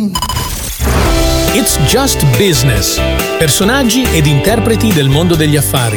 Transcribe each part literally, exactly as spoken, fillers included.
It's Just Business. Personaggi ed interpreti del mondo degli affari.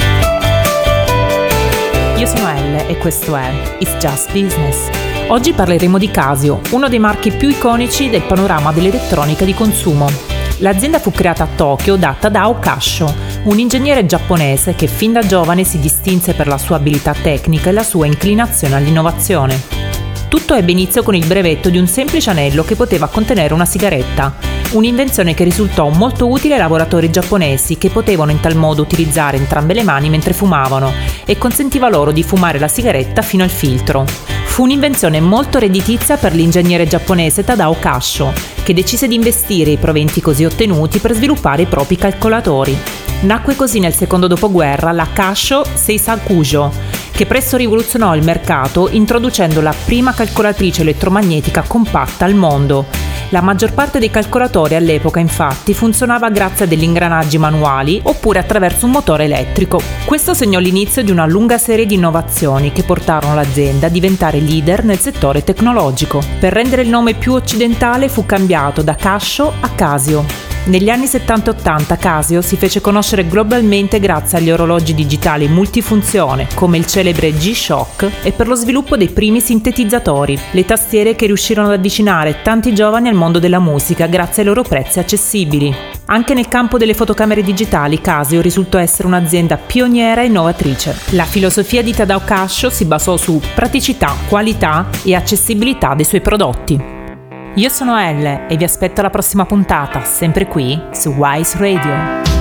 Io sono Elle e questo è It's Just Business. Oggi parleremo di Casio, uno dei marchi più iconici del panorama dell'elettronica di consumo. L'azienda fu creata a Tokyo da Tadao Kasho, un ingegnere giapponese che fin da giovane si distinse per la sua abilità tecnica e la sua inclinazione all'innovazione. Tutto ebbe inizio con il brevetto di un semplice anello che poteva contenere una sigaretta, un'invenzione che risultò molto utile ai lavoratori giapponesi che potevano in tal modo utilizzare entrambe le mani mentre fumavano e consentiva loro di fumare la sigaretta fino al filtro. Fu un'invenzione molto redditizia per l'ingegnere giapponese Tadao Kasho, che decise di investire i proventi così ottenuti per sviluppare i propri calcolatori. Nacque così nel secondo dopoguerra la Kasho Seisakujo, che presto rivoluzionò il mercato introducendo la prima calcolatrice elettromagnetica compatta al mondo. La maggior parte dei calcolatori all'epoca infatti funzionava grazie a degli ingranaggi manuali oppure attraverso un motore elettrico. Questo segnò l'inizio di una lunga serie di innovazioni che portarono l'azienda a diventare leader nel settore tecnologico. Per rendere il nome più occidentale fu cambiato da Kasho a Casio. Negli anni settanta ottanta Casio si fece conoscere globalmente grazie agli orologi digitali multifunzione come il celebre G-Shock e per lo sviluppo dei primi sintetizzatori, le tastiere che riuscirono ad avvicinare tanti giovani al mondo della musica grazie ai loro prezzi accessibili. Anche nel campo delle fotocamere digitali Casio risultò essere un'azienda pioniera e innovatrice. La filosofia di Tadao Kasho si basò su praticità, qualità e accessibilità dei suoi prodotti. Io sono Elle e vi aspetto alla prossima puntata, sempre qui su Wise Radio.